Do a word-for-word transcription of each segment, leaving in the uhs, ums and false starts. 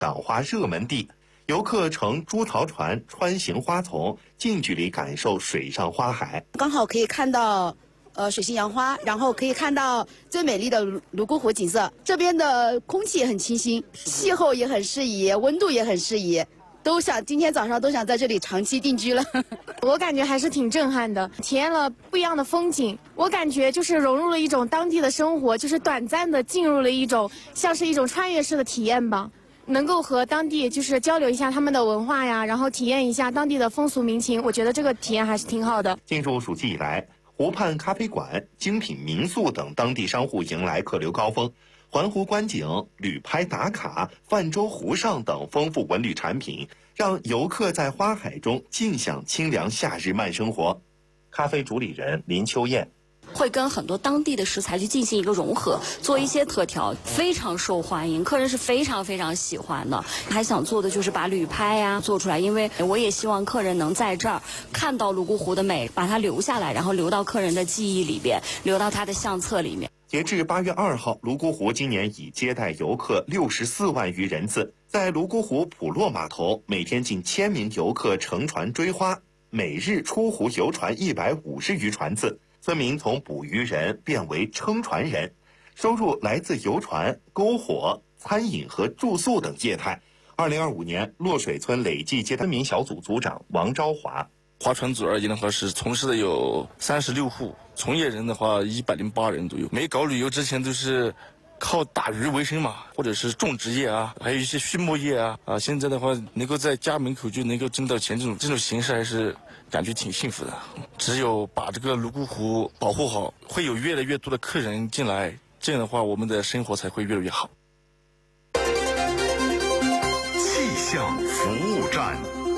赏花热门地。游客乘猪槽船穿行花丛，近距离感受水上花海。 刚好可以看到呃水性杨花，然后可以看到最美丽的泸沽湖景色。这边的空气也很清新，气候也很适宜，温度也很适宜。都想今天早上都想在这里长期定居了。 我感觉还是挺震撼的，体验了不一样的风景。我感觉就是融入了一种当地的生活，就是短暂的进入了一种像是一种穿越式的体验吧。能够和当地就是交流一下他们的文化呀，然后体验一下当地的风俗民情，我觉得这个体验还是挺好的。 进入暑期以来，湖畔咖啡馆、精品民宿等当地商户迎来客流高峰。环湖观景、旅拍打卡、泛舟湖上等丰富文旅产品，让游客在花海中尽享清凉夏日慢生活。咖啡主理人林秋燕。 会跟很多当地的食材去进行一个融合，做一些特调，非常受欢迎，客人是非常非常喜欢的。还想做的就是把旅拍呀做出来，因为我也希望客人能在这儿看到泸沽湖的美，把它留下来，然后留到客人的记忆里边，留到他的相册里面。 截至八月二号，泸沽湖今年已接待游客六十四万余人次。在泸沽湖普洛码头，每天近千名游客乘船追花，每日出湖游船一百五十余船次。村民从捕鱼人变为撑船人，收入来自游船、篝火、餐饮和住宿等业态。二零二五年，落水村累计接待村民小组组长王昭华。 划船组而言的话，是从事的有三十六户，从业人的话一百零八人左右。没搞旅游之前都是靠打鱼为生嘛，或者是种植业啊，还有一些畜牧业啊啊。现在的话，能够在家门口就能够挣到钱，这种这种形式还是感觉挺幸福的。只有把这个泸沽湖保护好，会有越来越多的客人进来，这样的话，我们的生活才会越来越好。 气象服务站。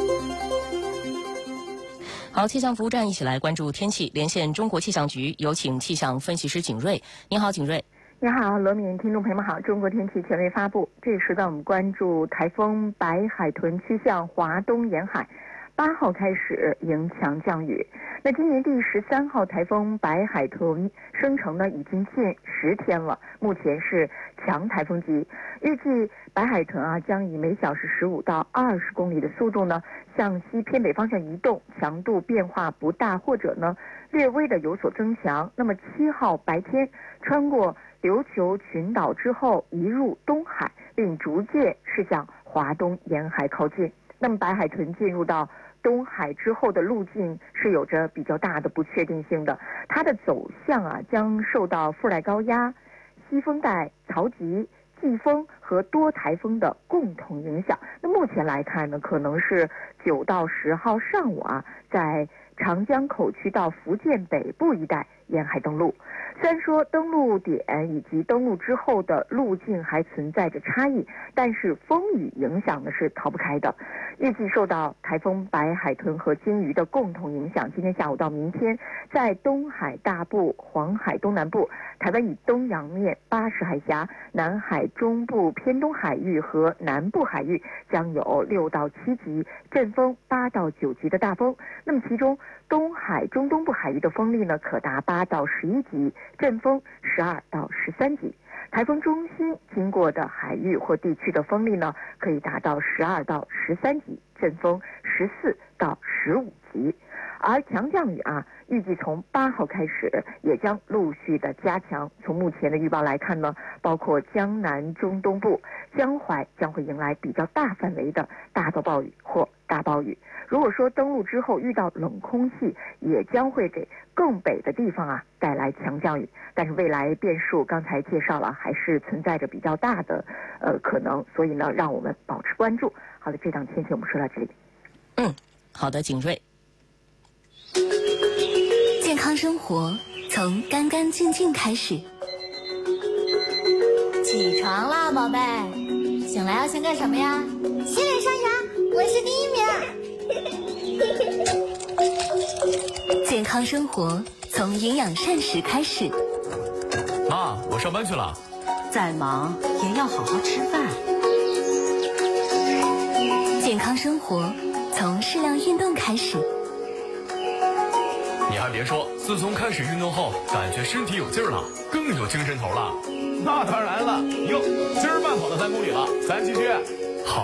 好，气象服务站一起来关注天气，连线中国气象局，有请气象分析师景瑞。您好，景瑞。 你好，罗敏，听众朋友们好。中国天气权威发布，这时段我们关注台风白海豚趋向华东沿海，八号开始迎强降雨。那今年第十三号台风白海豚生成呢已经近十天了，目前是强台风级。预计白海豚啊将以每小时十五到二十公里的速度呢向西偏北方向移动，强度变化不大，或者呢略微的有所增强。那么七号白天穿过琉球群岛之后移入东海，并逐渐是向华东沿海靠近。那么白海豚进入到东海之后的路径是有着比较大的不确定性的，它的走向啊将受到副带高压、西风带、曹吉、季风和多台风的共同影响。那目前来看呢，可能是九到十号上午啊，在长江口区到福建北部一带沿海登陆。虽然说登陆点以及登陆之后的路径还存在着差异，但是风雨影响呢是逃不开的。预计受到台风白海豚和鲸鱼的共同影响，今天下午到明天，在东海大部、黄海东南部、台湾以东洋面、巴士海峡、南海中部偏东海域和南部海域将有六到七级，阵风八到九级的大风。那么其中东海中东部海域的风力呢可达八到十一级，阵风十二到十三级。台风中心经过的海域或地区的风力呢，可以达到十二到十三级，阵风十四到十五级。而强降雨啊，预计从八号开始也将陆续的加强。从目前的预报来看呢，包括江南中东部、江淮将会迎来比较大范围的大到暴雨或大暴雨。如果说登陆之后遇到冷空气，也将会给更北的地方啊带来强降雨。但是未来变数刚才介绍了，还是存在着比较大的呃可能，所以呢，让我们保持关注。好的，这档天气我们说到这里。 嗯，好的，景瑞。 健康生活从干干净净开始。 起床啦，宝贝！醒来要先干什么呀？洗脸刷牙，我是第一名。 健康生活从营养膳食开始。 妈，我上班去了。 再忙也要好好吃饭。 健康生活从适量运动开始。 你还别说，自从开始运动后，感觉身体有劲儿了，更有精神头了。 那当然了，哟，今儿慢跑到三公里了，咱继续。